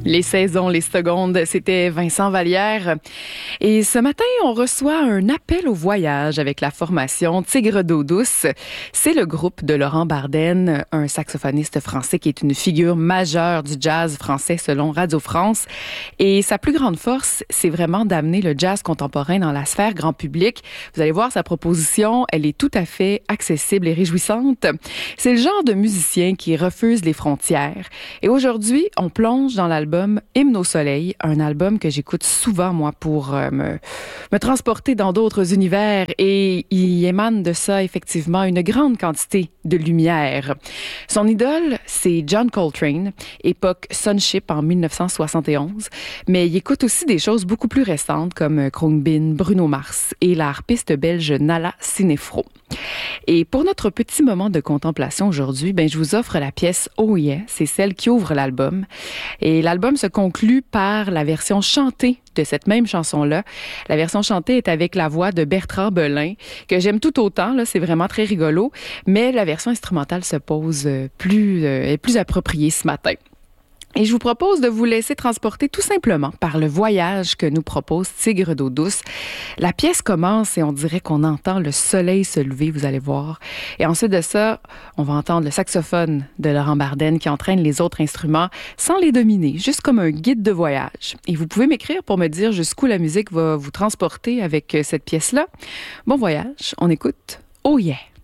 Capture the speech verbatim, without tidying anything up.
Les saisons, les secondes, c'était Vincent Vallière. Et ce matin, on reçoit un appel au voyage avec la formation Tigre d'eau douce. C'est le groupe de Laurent Bardenne, un saxophoniste français qui est une figure majeure du jazz français selon Radio France. Et sa plus grande force, c'est vraiment d'amener le jazz contemporain dans la sphère grand public. Vous allez voir, sa proposition, elle est tout à fait accessible et réjouissante. C'est le genre de musicien qui refuse les frontières. Et aujourd'hui, on plonge dans l'album Hymne au soleil, un album que j'écoute souvent, moi, pour euh, me, me transporter dans d'autres univers, et il émane de ça, effectivement, une grande quantité de lumière. Son idole, c'est John Coltrane, époque Sonship en dix-neuf cent soixante et onze, mais il écoute aussi des choses beaucoup plus récentes, comme Khruangbin, Bruno Mars et la harpiste belge Nala Sinefro. Et pour notre petit moment de contemplation aujourd'hui, ben, je vous offre la pièce Oh Yeah, c'est celle qui ouvre l'album. Et l'album se conclut par la version chantée de cette même chanson-là. La version chantée est avec la voix de Bertrand Belin, que j'aime tout autant, là, c'est vraiment très rigolo, mais la version instrumentale se pose plus, euh, est plus appropriée ce matin. Et je vous propose de vous laisser transporter tout simplement par le voyage que nous propose Tigre d'eau douce. La pièce commence et on dirait qu'on entend le soleil se lever, vous allez voir. Et ensuite de ça, on va entendre le saxophone de Laurent Bardenne qui entraîne les autres instruments sans les dominer, juste comme un guide de voyage. Et vous pouvez m'écrire pour me dire jusqu'où la musique va vous transporter avec cette pièce-là. Bon voyage, on écoute Oh Yeah!